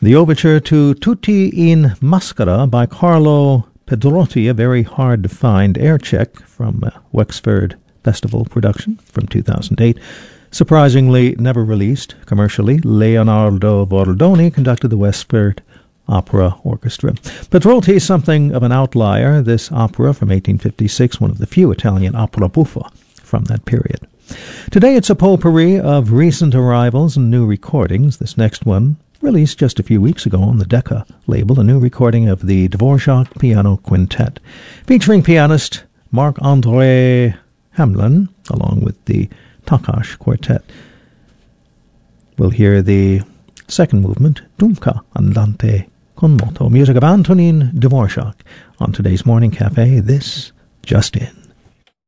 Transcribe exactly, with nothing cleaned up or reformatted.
The overture to Tutti in Maschera by Carlo Pedrotti, a very hard-to-find air check from a Wexford Festival production from two thousand eight. Surprisingly never released commercially, Leonardo Bordoni conducted the Wexford Opera Orchestra. Pedrotti is something of an outlier. This opera from eighteen fifty-six, one of the few Italian opera buffa from that period. Today it's a potpourri of recent arrivals and new recordings. This next one, released just a few weeks ago on the Decca label, a new recording of the Dvorak Piano Quintet, featuring pianist Marc-André Hamelin, along with the Takash Quartet. We'll hear the second movement, Dunque Andante con moto, music of Antonin Dvorak, on today's Morning Cafe. This just in.